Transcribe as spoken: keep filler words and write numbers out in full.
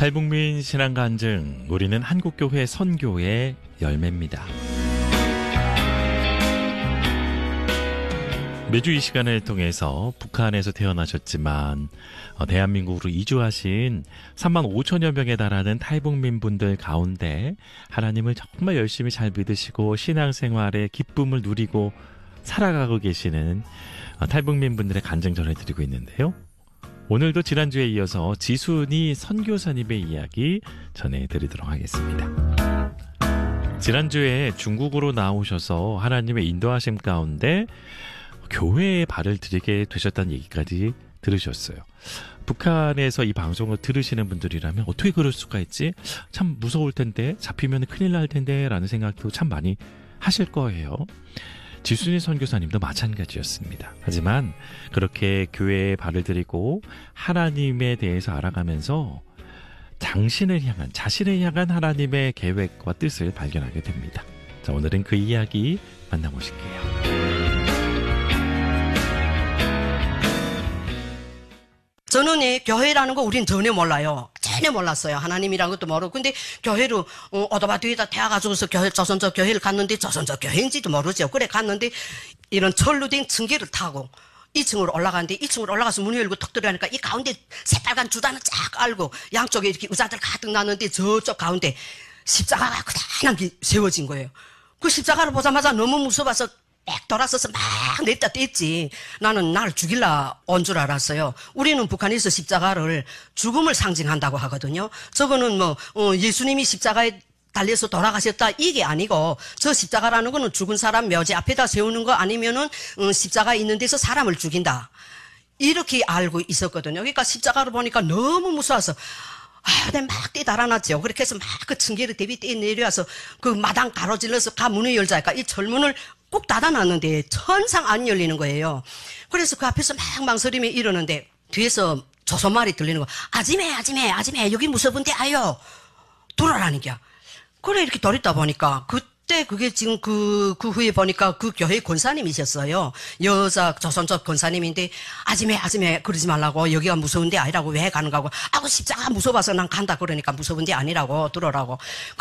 탈북민 신앙 간증, 우리는 한국교회 선교의 열매입니다. 매주 이 시간을 통해서 북한에서 태어나셨지만 대한민국으로 이주하신 삼만 오천여 명에 달하는 탈북민 분들 가운데 하나님을 정말 열심히 잘 믿으시고 신앙생활의 기쁨을 누리고 살아가고 계시는 탈북민 분들의 간증 전해드리고 있는데요. 오늘도 지난주에 이어서 지순이 선교사님의 이야기 전해드리도록 하겠습니다. 지난주에 중국으로 나오셔서 하나님의 인도하심 가운데 교회에 발을 들이게 되셨다는 얘기까지 들으셨어요. 북한에서 이 방송을 들으시는 분들이라면 어떻게 그럴 수가 있지? 참 무서울 텐데, 잡히면 큰일 날 텐데 라는 생각도 참 많이 하실 거예요. 지순이 선교사님도 마찬가지였습니다. 하지만 그렇게 교회에 발을 들이고 하나님에 대해서 알아가면서 당신을 향한, 자신을 향한 하나님의 계획과 뜻을 발견하게 됩니다. 자, 오늘은 그 이야기 만나보실게요. 저는 이 교회라는 거 우린 전혀 몰라요. 전혀 몰랐어요. 하나님이라는 것도 모르고. 근데 교회로 어, 오토바 뒤에다 태워가지고서 교회, 조선족 교회를 갔는데 조선족 교회인지도 모르죠. 그래 갔는데 이런 철로 된 층계를 타고 이 층으로 올라가는데 이 층으로 올라가서 문을 열고 턱 들어가니까 이 가운데 새빨간 주단을 쫙 알고 양쪽에 이렇게 의자들 가득 나는데 저쪽 가운데 십자가가 그다란 게 세워진 거예요. 그 십자가를 보자마자 너무 무서워서 빽 돌아서서 막 냈다 뗐지. 나는 날 죽일라 온 줄 알았어요. 우리는 북한에서 십자가를 죽음을 상징한다고 하거든요. 저거는 뭐 어, 예수님이 십자가에 달려서 돌아가셨다 이게 아니고, 저 십자가라는 거는 죽은 사람 묘지 앞에다 세우는 거 아니면은 어, 십자가 있는 데서 사람을 죽인다 이렇게 알고 있었거든요. 그러니까 십자가를 보니까 너무 무서워서 아, 내가 막 떼 달아놨죠. 그렇게 해서 막 그 층계를 대비 떼 내려와서 그 마당 가로질러서 가 문을 열자 하니까 이 철문을 꼭 닫아놨는데 천상 안 열리는 거예요. 그래서 그 앞에서 막 망설임이 이러는데 뒤에서 조선말이 들리는 거. 아지매 아지매 아지매 여기 무서운데 아요. 돌아라니까. 그래 이렇게 돌있다 보니까 그때 그게 지금 그, 그 후에 보니까 그 교회 권사님이셨어요. 여자 조선족 권사님인데 아지매 아지매 그러지 말라고, 여기가 무서운데 아니라고 왜 가는 거고. 아고 십자가 무서워서 난 간다 그러니까 무서운데 아니라고 들어라고.